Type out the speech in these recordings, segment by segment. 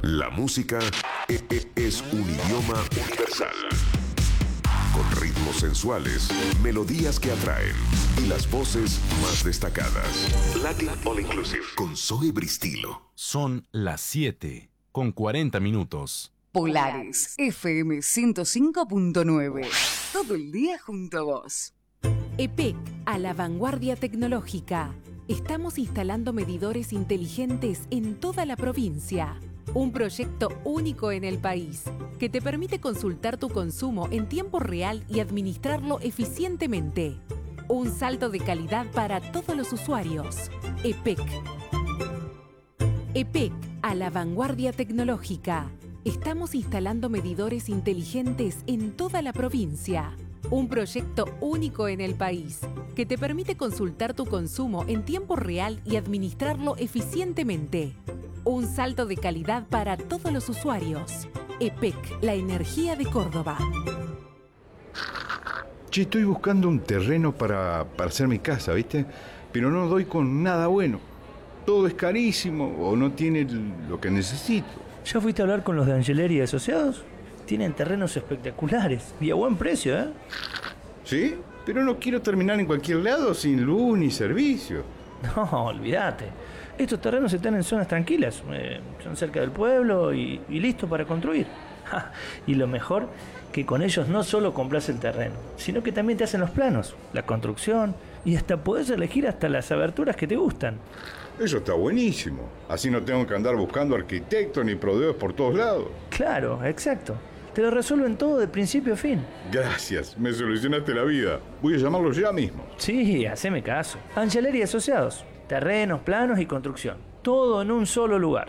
La música es un idioma universal. Con ritmos sensuales, melodías que atraen y las voces más destacadas. Latin All Inclusive con Zoe Bristilo. Son las 7:40. Polaris FM 105.9. Todo el día junto a vos. EPEC, a la vanguardia tecnológica. Estamos instalando medidores inteligentes en toda la provincia. Un proyecto único en el país que te permite consultar tu consumo en tiempo real y administrarlo eficientemente. Un salto de calidad para todos los usuarios. EPEC. EPEC, a la vanguardia tecnológica. Estamos instalando medidores inteligentes en toda la provincia. Un proyecto único en el país que te permite consultar tu consumo en tiempo real y administrarlo eficientemente. Un salto de calidad para todos los usuarios. EPEC, la energía de Córdoba. Che, estoy buscando un terreno para hacer mi casa, ¿viste? Pero no doy con nada bueno. Todo es carísimo o no tiene lo que necesito. ¿Ya fuiste a hablar con los de Angeleri y Asociados? Tienen terrenos espectaculares y a buen precio, ¿eh? ¿Sí? Pero no quiero terminar en cualquier lado sin luz ni servicio. No, olvídate. Estos terrenos están en zonas tranquilas. Son cerca del pueblo y listos para construir. Y lo mejor, que con ellos no solo compras el terreno, sino que también te hacen los planos, la construcción y hasta podés elegir hasta las aberturas que te gustan. Eso está buenísimo. Así no tengo que andar buscando arquitectos ni proveedores por todos lados. Claro, exacto. Te lo resuelven todo de principio a fin. Gracias, me solucionaste la vida. Voy a llamarlos ya mismo. Sí, haceme caso. Angeleri y Asociados. Terrenos, planos y construcción. Todo en un solo lugar.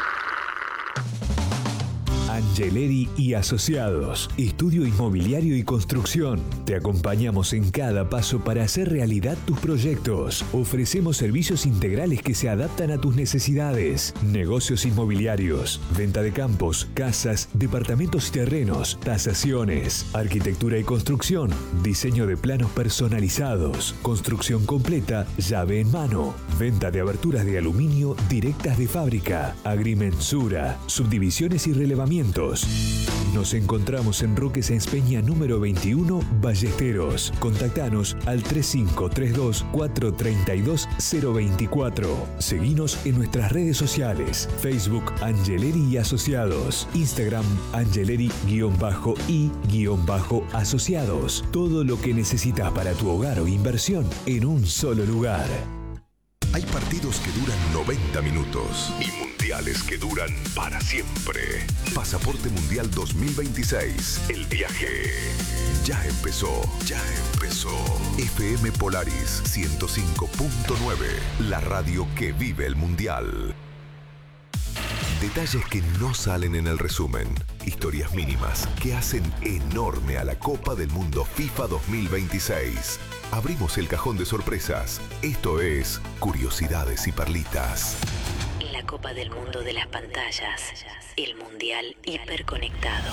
Angeleri y Asociados, estudio inmobiliario y construcción. Te acompañamos en cada paso para hacer realidad tus proyectos. Ofrecemos servicios integrales que se adaptan a tus necesidades. Negocios inmobiliarios, venta de campos, casas, departamentos y terrenos, tasaciones, arquitectura y construcción, diseño de planos personalizados, construcción completa, llave en mano, venta de aberturas de aluminio directas de fábrica, agrimensura, subdivisiones y relevamientos. Nos encontramos en Roque Sáenz Peña número 21, Ballesteros. Contactanos al 3532-432-024. Seguinos en nuestras redes sociales: Facebook Angeleri y Asociados, Instagram Angeleri_y_asociados. Todo lo que necesitas para tu hogar o inversión en un solo lugar. Hay partidos que duran 90 minutos y mundiales que duran para siempre. Pasaporte Mundial 2026. El viaje ya empezó. FM Polaris 105.9. La radio que vive el Mundial. Detalles que no salen en el resumen. Historias mínimas que hacen enorme a la Copa del Mundo FIFA 2026. Abrimos el cajón de sorpresas. Esto es Curiosidades y Perlitas. La Copa del Mundo de las pantallas. El Mundial hiperconectado.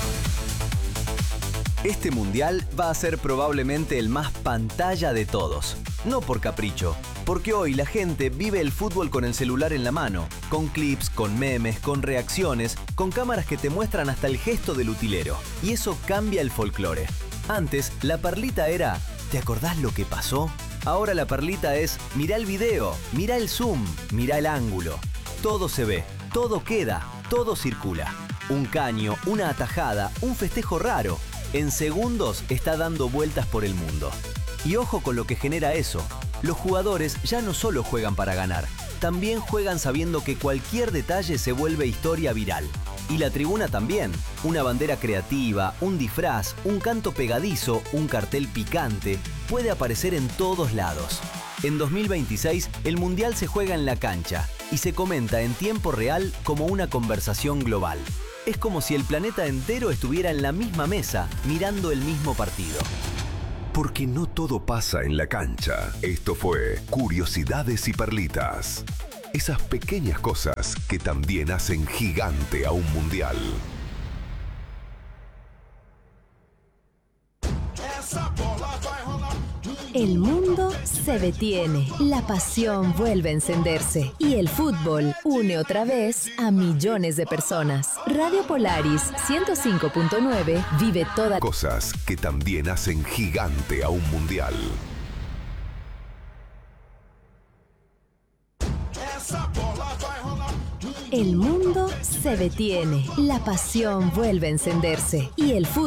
Este mundial va a ser probablemente el más pantalla de todos. No por capricho, porque hoy la gente vive el fútbol con el celular en la mano, con clips, con memes, con reacciones, con cámaras que te muestran hasta el gesto del utilero. Y eso cambia el folclore. Antes, la perlita era: ¿te acordás lo que pasó? Ahora la perlita es: mirá el video, mirá el zoom, mirá el ángulo. Todo se ve, todo queda, todo circula. Un caño, una atajada, un festejo raro. En segundos está dando vueltas por el mundo. Y ojo con lo que genera eso. Los jugadores ya no solo juegan para ganar, también juegan sabiendo que cualquier detalle se vuelve historia viral. Y la tribuna también. Una bandera creativa, un disfraz, un canto pegadizo, un cartel picante, puede aparecer en todos lados. En 2026, el Mundial se juega en la cancha y se comenta en tiempo real como una conversación global. Es como si el planeta entero estuviera en la misma mesa, mirando el mismo partido. Porque no todo pasa en la cancha. Esto fue Curiosidades y Perlitas. Esas pequeñas cosas que también hacen gigante a un mundial. El mundo se detiene, la pasión vuelve a encenderse y el fútbol une otra vez a millones de personas. Radio Polaris 105.9 vive toda Cosas que también hacen gigante a un mundial. El mundo se detiene, la pasión vuelve a encenderse y el fútbol